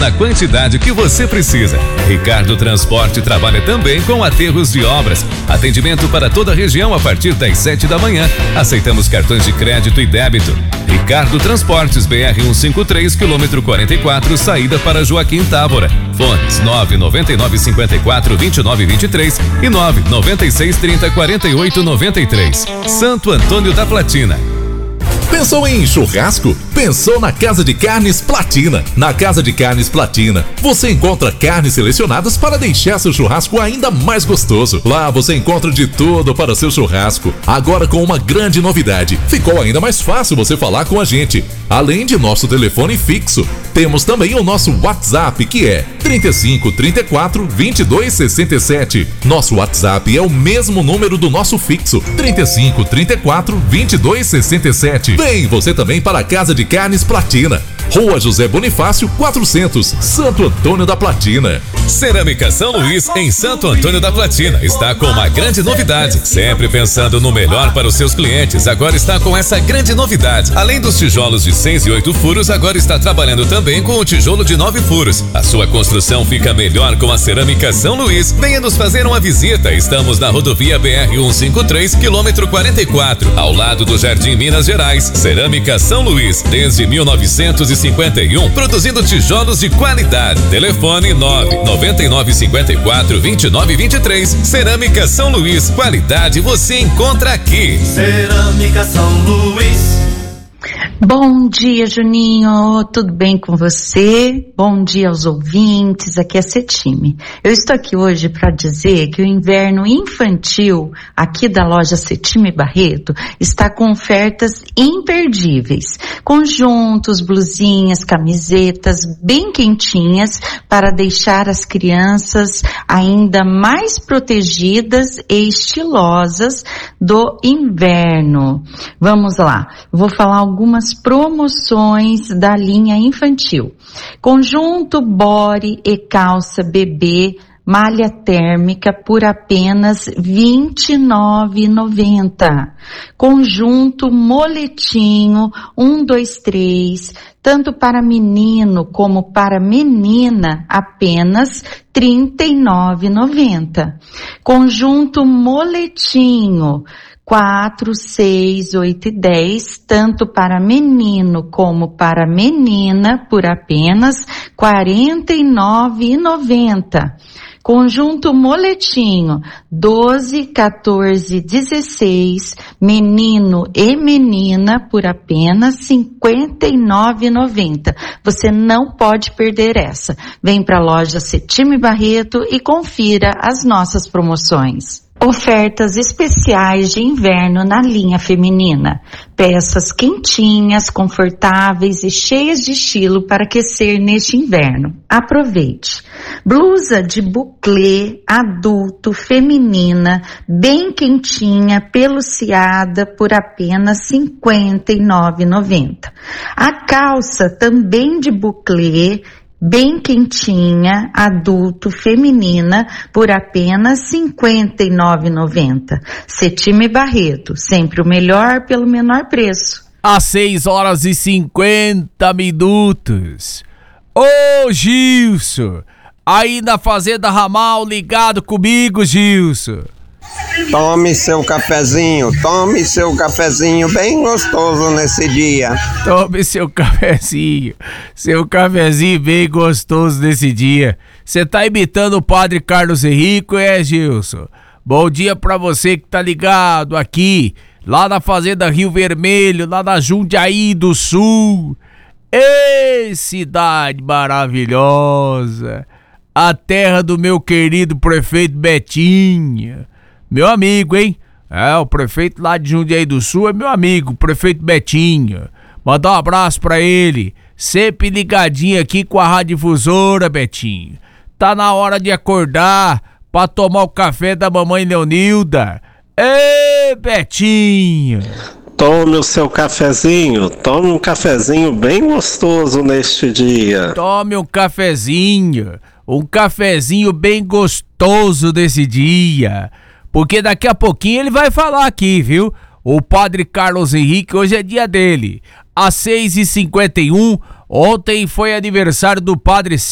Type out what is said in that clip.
na quantidade que você precisa. Ricardo Transporte trabalha também com aterros de obras. Atendimento para toda a região a partir das 7 da manhã. Aceitamos cartões de crédito e débito. Ricardo Transportes, BR 153, quilômetro 44, saída para Joaquim Távora. Fones 999542923 e 996304893. Santo Antônio da Platina. Pensou em churrasco? Pensou na Casa de Carnes Platina. Na Casa de Carnes Platina, você encontra carnes selecionadas para deixar seu churrasco ainda mais gostoso. Lá você encontra de tudo para seu churrasco. Agora com uma grande novidade, ficou ainda mais fácil você falar com a gente. Além de nosso telefone fixo, temos também o nosso WhatsApp, que é 35 34 22 67. Nosso WhatsApp é o mesmo número do nosso fixo, 35 34 22 67. Vem você também para a Casa de Carnes Platina, Rua José Bonifácio 400, Santo Antônio da Platina. Cerâmica São Luís, em Santo Antônio da Platina, está com uma grande novidade. Sempre pensando no melhor para os seus clientes, agora está com essa grande novidade. Além dos tijolos de 6 e 8 furos, agora está trabalhando também com o tijolo de 9 furos. A sua construção fica melhor com a Cerâmica São Luís. Venha nos fazer uma visita. Estamos na rodovia BR 153, quilômetro 44, ao lado do Jardim Minas Gerais. Cerâmica São Luís, desde 1951, produzindo tijolos de qualidade. Telefone 999542923. Cerâmica São Luís, qualidade você encontra aqui. Cerâmica São Luís. Bom dia, Juninho, tudo bem com você? Bom dia aos ouvintes, aqui é Cetime. Eu estou aqui hoje para dizer que o inverno infantil aqui da loja Cetime Barreto está com ofertas imperdíveis. Conjuntos, blusinhas, camisetas bem quentinhas para deixar as crianças ainda mais protegidas e estilosas do inverno. Vamos lá, vou falar algumas promoções da linha infantil. Conjunto body e calça bebê malha térmica por apenas R$ 29,90. Conjunto moletinho 1, 2, 3, tanto para menino como para menina, apenas R$ 39,90. Conjunto moletinho 4, 6, 8 e 10, tanto para menino como para menina, por apenas R$ 49,90. Conjunto moletinho 12, 14, 16, menino e menina, por apenas R$ 59,90. Você não pode perder essa. Vem para a loja Cetime Barreto e confira as nossas promoções. Ofertas especiais de inverno na linha feminina. Peças quentinhas, confortáveis e cheias de estilo para aquecer neste inverno. Aproveite. Blusa de buclê adulto feminina, bem quentinha, peluciada por apenas R$ 59,90. A calça também de buclê, bem quentinha, adulto, feminina, por apenas R$ 59,90. Cetime Barreto, sempre o melhor pelo menor preço. Às 6h50. Ô Gilson, aí na Fazenda Ramal, ligado comigo, Gilson. Tome seu cafezinho bem gostoso nesse dia. Tome seu cafezinho bem gostoso nesse dia. Você tá imitando o Padre Carlos Henrique, Gilson? Bom dia pra você que tá ligado aqui, lá na Fazenda Rio Vermelho, lá na Jundiaí do Sul. Ê, cidade maravilhosa, a terra do meu querido prefeito Betinho. Meu amigo, hein? O prefeito lá de Jundiaí do Sul é meu amigo, o prefeito Betinho. Mandar um abraço pra ele. Sempre ligadinho aqui com a radiodifusora, Betinho. Tá na hora de acordar pra tomar o café da mamãe Leonilda. Ê, Betinho! Tome o seu cafezinho, tome um cafezinho bem gostoso neste dia. Tome um cafezinho bem gostoso desse dia. Porque daqui a pouquinho ele vai falar aqui, viu? O Padre Carlos Henrique, hoje é dia dele. Às 6h51, ontem foi aniversário do Padre